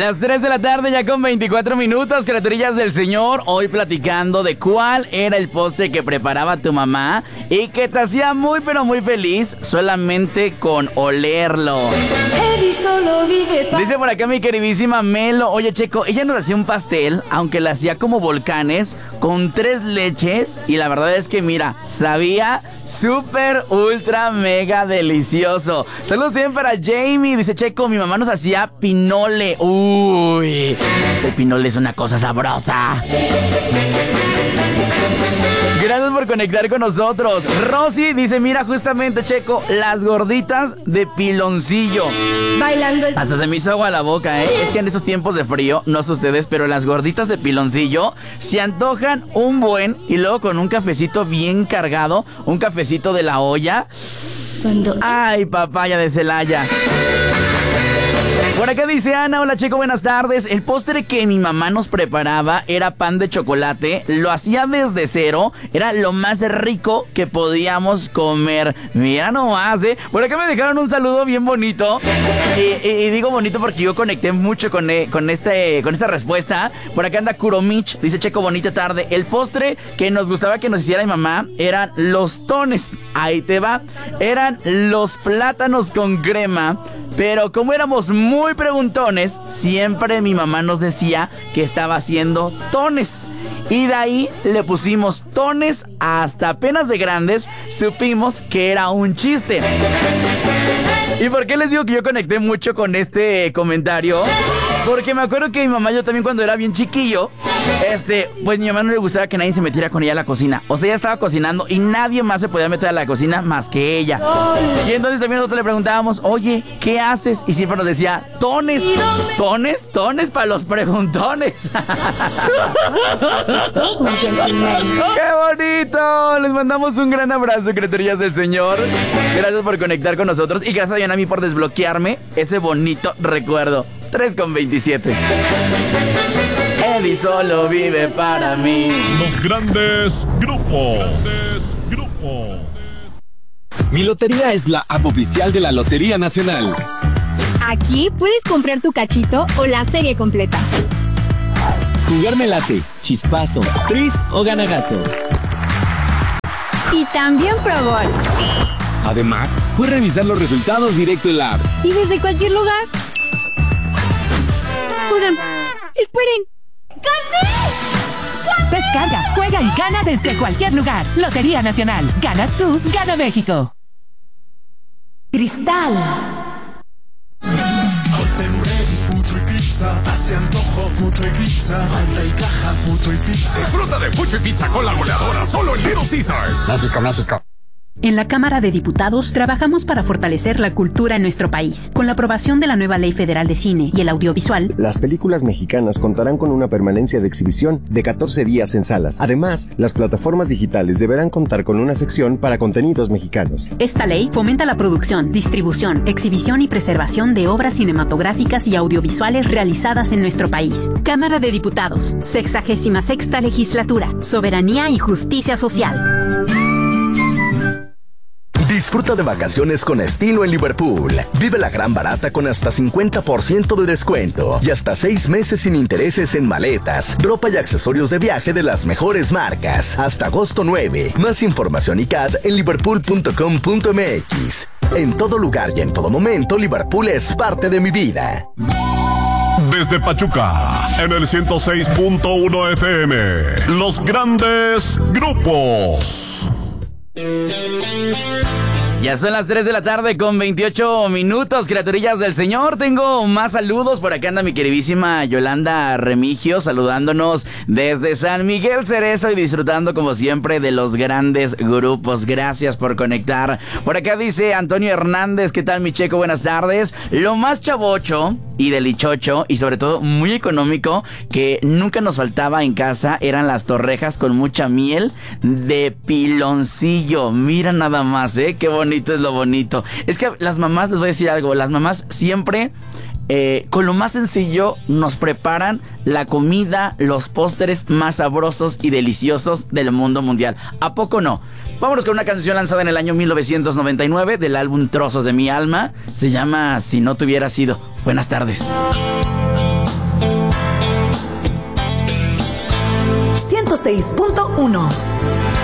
Las 3 de la tarde ya con 24 minutos, criaturillas del Señor. Hoy platicando de cuál era el postre que preparaba tu mamá y que te hacía muy pero muy feliz solamente con olerlo. Dice por acá mi queridísima Melo: oye, Checo, ella nos hacía un pastel, aunque la hacía como volcanes, con 3 leches. Y la verdad es que mira, sabía súper ultra mega delicioso. Saludos también para Jamie. Dice: Checo, mi mamá nos hacía pinole. Uy, el pinole es una cosa sabrosa. Gracias por conectar con nosotros. Rosy dice: mira, justamente, Checo, las gorditas de piloncillo. Bailando el... Hasta se me hizo agua a la boca, ¿eh? Es que en esos tiempos de frío, no sé ustedes, pero las gorditas de piloncillo se antojan un buen. Y luego con un cafecito bien cargado, un cafecito de la olla. Ay, papaya de Celaya. Por acá dice Ana: hola, Checo, buenas tardes. El postre que mi mamá nos preparaba era pan de chocolate. Lo hacía desde cero. Era lo más rico que podíamos comer. Mira nomás, ¿eh? Por acá me dejaron un saludo bien bonito. Y digo bonito porque yo conecté mucho con esta respuesta. Por acá anda Kuromich. Dice: Checo, bonita tarde. El postre que nos gustaba que nos hiciera mi mamá eran los tones. Ahí te va. Eran los plátanos con crema. Pero como éramos muy preguntones, siempre mi mamá nos decía que estaba haciendo tones. Y de ahí le pusimos tones. Hasta apenas de grandes supimos que era un chiste. ¿Y por qué les digo que yo conecté mucho con este comentario? Porque me acuerdo que mi mamá, yo también cuando era bien chiquillo, pues mi mamá no le gustaba que nadie se metiera con ella a la cocina. O sea, ella estaba cocinando y nadie más se podía meter a la cocina más que ella. Y entonces también nosotros le preguntábamos: oye, ¿qué haces? Y siempre nos decía: tones. ¿Tones? Tones para los preguntones. ¡Qué bonito! Les mandamos un gran abrazo, criaturillas del Señor. Gracias por conectar con nosotros y gracias a mí por desbloquearme ese bonito recuerdo. 3:27. Eddie solo vive para mí. Los grandes grupos. Mi Lotería es la app oficial de la Lotería Nacional. Aquí puedes comprar tu cachito o la serie completa. Jugar me late, chispazo, tris o ganagato. Y también Pro Bowl. Además, puedes revisar los resultados directo en la app. Y desde cualquier lugar. Oigan, esperen. ¡Gané! Descarga, juega y gana desde cualquier lugar. Lotería Nacional. Ganas tú, gana México. Cristal. Hace antojo Fucho y Pizza. Falta y caja Fucho y Pizza. Disfruta de Fucho y Pizza con la goleadora solo en Little Caesars. México. En la Cámara de Diputados trabajamos para fortalecer la cultura en nuestro país. Con la aprobación de la nueva Ley Federal de Cine y el Audiovisual, las películas mexicanas contarán con una permanencia de exhibición de 14 días en salas. Además, las plataformas digitales deberán contar con una sección para contenidos mexicanos. Esta ley fomenta la producción, distribución, exhibición y preservación de obras cinematográficas y audiovisuales realizadas en nuestro país. Cámara de Diputados, 66ª Legislatura, Soberanía y Justicia Social. Disfruta de vacaciones con estilo en Liverpool. Vive la gran barata con hasta 50% de descuento y hasta 6 meses sin intereses en maletas, ropa y accesorios de viaje de las mejores marcas. Hasta agosto 9. Más información y CAT en liverpool.com.mx. En todo lugar y en todo momento, Liverpool es parte de mi vida. Desde Pachuca, en el 106.1 FM. Los grandes grupos. Ya son las 3 de la tarde con 28 minutos, criaturillas del Señor. Tengo más saludos. Por acá anda mi queridísima Yolanda Remigio saludándonos desde San Miguel Cerezo y disfrutando como siempre de los grandes grupos. Gracias por conectar. Por acá dice Antonio Hernández: ¿qué tal, mi Checo? Buenas tardes. Lo más chavocho y delichocho y sobre todo muy económico que nunca nos faltaba en casa eran las torrejas con mucha miel de piloncillo. Mira nada más, qué bonito es lo bonito. Es que las mamás, les voy a decir algo, las mamás siempre con lo más sencillo nos preparan la comida, los postres más sabrosos y deliciosos del mundo mundial. ¿A poco no? Vámonos con una canción lanzada en el año 1999 del álbum Trozos de mi alma. Se llama Si no te hubiera sido. Buenas tardes. 106.1.